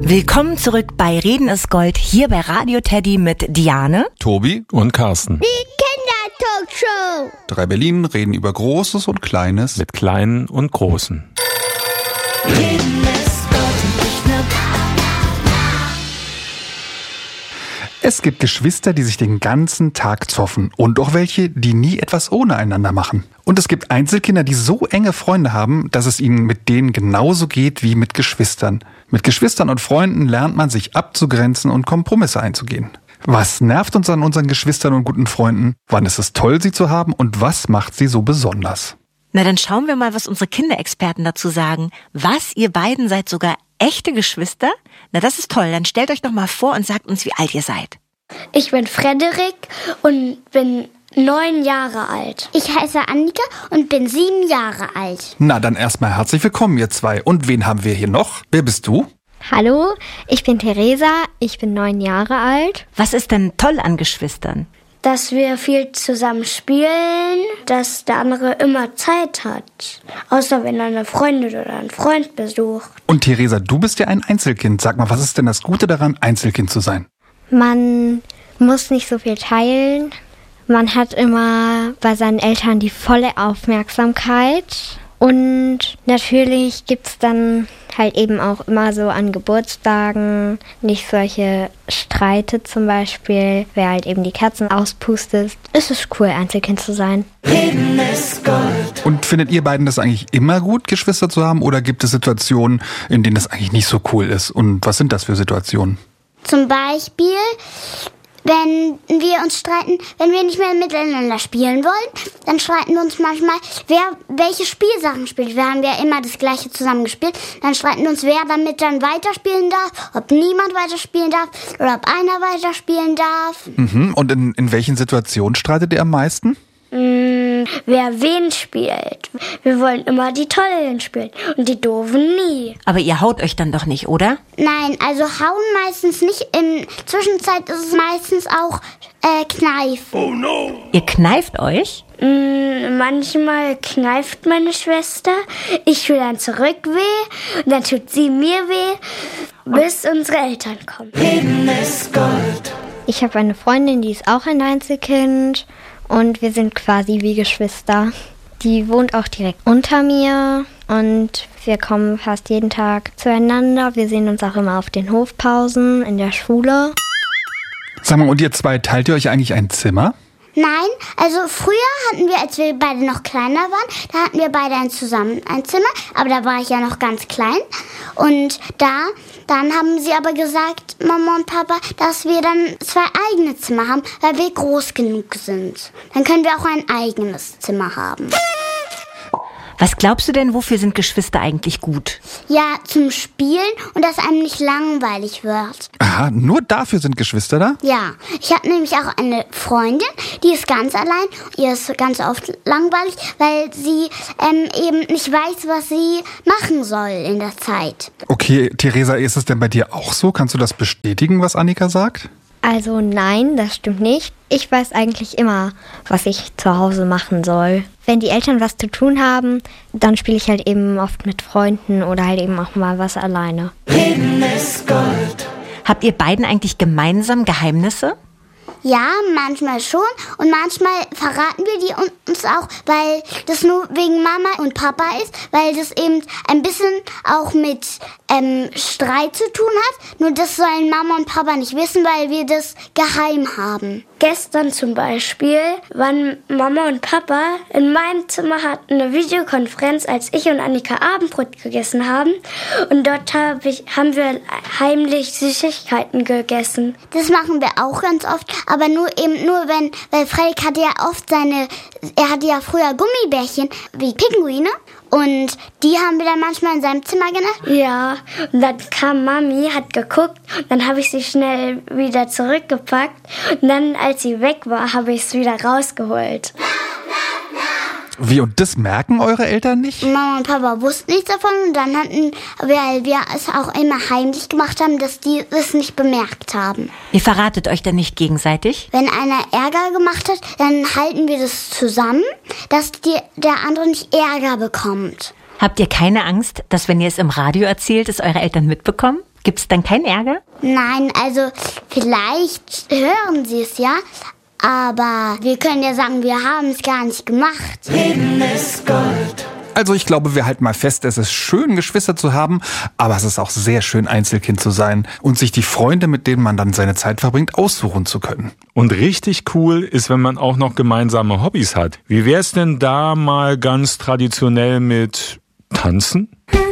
Willkommen zurück bei Reden ist Gold, hier bei Radio Teddy mit Diane, Tobi und Carsten. Die Kindertalkshow. 3 Berlin reden über Großes und Kleines. Mit Kleinen und Großen. Reden ist Gold und nicht nur Es gibt Geschwister, die sich den ganzen Tag zoffen und auch welche, die nie etwas ohne einander machen. Und es gibt Einzelkinder, die so enge Freunde haben, dass es ihnen mit denen genauso geht wie mit Geschwistern. Mit Geschwistern und Freunden lernt man sich abzugrenzen und Kompromisse einzugehen. Was nervt uns an unseren Geschwistern und guten Freunden? Wann ist es toll, sie zu haben? Und was macht sie so besonders? Na, dann schauen wir mal, was unsere Kinderexperten dazu sagen. Was, ihr beiden seid sogar echte Geschwister? Na, das ist toll. Dann stellt euch doch mal vor und sagt uns, wie alt ihr seid. Ich bin Frederik und bin 9 Jahre alt. Ich heiße Annika und bin 7 Jahre alt. Na, dann erstmal herzlich willkommen, ihr zwei. Und wen haben wir hier noch? Wer bist du? Hallo, ich bin Theresa, ich bin 9 Jahre alt. Was ist denn toll an Geschwistern? Dass wir viel zusammen spielen, dass der andere immer Zeit hat. Außer wenn er eine Freundin oder einen Freund besucht. Und Theresa, du bist ja ein Einzelkind. Sag mal, was ist denn das Gute daran, Einzelkind zu sein? Man muss nicht so viel teilen. Man hat immer bei seinen Eltern die volle Aufmerksamkeit. Und natürlich gibt's dann halt eben auch immer so an Geburtstagen nicht solche Streite zum Beispiel, wer halt eben die Kerzen auspustet. Es ist cool, Einzelkind zu sein. Reden ist Gold. Und findet ihr beiden das eigentlich immer gut, Geschwister zu haben? Oder gibt es Situationen, in denen das eigentlich nicht so cool ist? Und was sind das für Situationen? Zum Beispiel, wenn wir uns streiten, wenn wir nicht mehr miteinander spielen wollen, dann streiten wir uns manchmal, wer welche Spielsachen spielt. Wir haben ja immer das Gleiche zusammen gespielt. Dann streiten wir uns, wer damit dann weiterspielen darf, ob niemand weiterspielen darf oder ob einer weiterspielen darf. Und in welchen Situationen streitet ihr am meisten? Wer wen spielt. Wir wollen immer die Tollen spielen und die Doofen nie. Aber ihr haut euch dann doch nicht, oder? Nein, also hauen meistens nicht. In Zwischenzeit ist es meistens auch kneifen. Oh no! Ihr kneift euch? Manchmal kneift meine Schwester. Ich tue dann zurück weh und dann tut sie mir weh, bis unsere Eltern kommen. Reden ist Gold. Ich habe eine Freundin, die ist auch ein Einzelkind. Und wir sind quasi wie Geschwister. Die wohnt auch direkt unter mir und wir kommen fast jeden Tag zueinander. Wir sehen uns auch immer auf den Hofpausen in der Schule. Sag mal, und ihr zwei, teilt ihr euch eigentlich ein Zimmer? Nein, also früher hatten wir, als wir beide noch kleiner waren, da hatten wir beide zusammen ein Zimmer, aber da war ich ja noch ganz klein. Und dann haben sie aber gesagt, Mama und Papa, dass wir dann 2 eigene Zimmer haben, weil wir groß genug sind. Dann können wir auch ein eigenes Zimmer haben. Was glaubst du denn, wofür sind Geschwister eigentlich gut? Ja, zum Spielen und dass einem nicht langweilig wird. Aha, nur dafür sind Geschwister da? Ja, ich habe nämlich auch eine Freundin, die ist ganz allein. Ihr ist ganz oft langweilig, weil sie eben nicht weiß, was sie machen soll in der Zeit. Okay, Theresa, ist es denn bei dir auch so? Kannst du das bestätigen, was Annika sagt? Also nein, das stimmt nicht. Ich weiß eigentlich immer, was ich zu Hause machen soll. Wenn die Eltern was zu tun haben, dann spiele ich halt eben oft mit Freunden oder halt eben auch mal was alleine. Reden ist Gold. Habt ihr beiden eigentlich gemeinsam Geheimnisse? Ja, manchmal schon und manchmal verraten wir die uns auch, weil das nur wegen Mama und Papa ist, weil das eben ein bisschen auch mit Streit zu tun hat. Nur das sollen Mama und Papa nicht wissen, weil wir das geheim haben. Gestern zum Beispiel waren Mama und Papa in meinem Zimmer, hatten eine Videokonferenz, als ich und Annika Abendbrot gegessen haben. Und dort haben wir heimlich Süßigkeiten gegessen. Das machen wir auch ganz oft, aber nur weil Frederik hatte ja oft er hatte ja früher Gummibärchen wie Pinguine. Und die haben wir dann manchmal in seinem Zimmer gemacht. Ja, und dann kam Mami, hat geguckt, dann habe ich sie schnell wieder zurückgepackt. Und dann, als sie weg war, habe ich es wieder rausgeholt. Wie, und das merken eure Eltern nicht? Mama und Papa wussten nichts davon und dann weil wir es auch immer heimlich gemacht haben, dass die es nicht bemerkt haben. Ihr verratet euch dann nicht gegenseitig? Wenn einer Ärger gemacht hat, dann halten wir das zusammen, dass der andere nicht Ärger bekommt. Habt ihr keine Angst, dass wenn ihr es im Radio erzählt, es eure Eltern mitbekommen? Gibt's dann keinen Ärger? Nein, also vielleicht hören sie es ja, aber wir können ja sagen, wir haben es gar nicht gemacht. Leben ist Gold. Also ich glaube, wir halten mal fest, es ist schön, Geschwister zu haben, aber es ist auch sehr schön, Einzelkind zu sein und sich die Freunde, mit denen man dann seine Zeit verbringt, aussuchen zu können. Und richtig cool ist, wenn man auch noch gemeinsame Hobbys hat. Wie wär's denn da mal ganz traditionell mit Tanzen?